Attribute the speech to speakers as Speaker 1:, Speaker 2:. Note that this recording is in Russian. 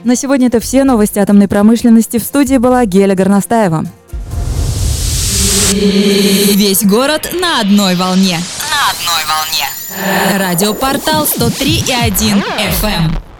Speaker 1: На сегодня это все новости атомной промышленности. В студии была Геля Горностаева.
Speaker 2: Весь город на одной волне. Радиопортал 103,1 FM.